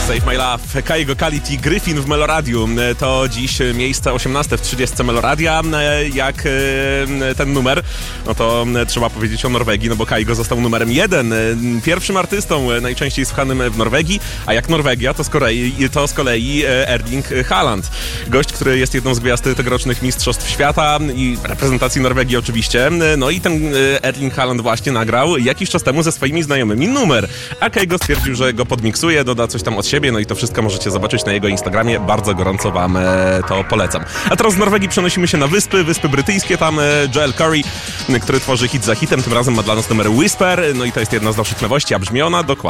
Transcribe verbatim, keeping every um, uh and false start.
Save My Love, Kaigo Kality, Gryfin w Meloradiu. To dziś miejsce osiemnaste w trzydziestce Meloradia. Jak ten numer, no to trzeba powiedzieć o Norwegii, no bo Kaigo został numerem jeden, pierwszym artystą najczęściej słuchanym w Norwegii, a jak Norwegia, to z kolei, to z kolei Erling Haaland. Gość, który jest jedną z gwiazd tegorocznych Mistrzostw Świata i reprezentacji Norwegii oczywiście. No i ten Erling Haaland właśnie nagrał jakiś czas temu ze swoimi znajomymi numer, a Kaigo stwierdził, że go podmiksuje, doda coś tam od siebie, no i to wszystko możecie zobaczyć na jego Instagramie. Bardzo gorąco wam to polecam. A teraz z Norwegii przenosimy się na wyspy, wyspy brytyjskie. Tam Joel Corry, który tworzy hit za hitem, tym razem ma dla nas numer Whisper, no i to jest jedna z naszych nowości, a brzmi ona dokładnie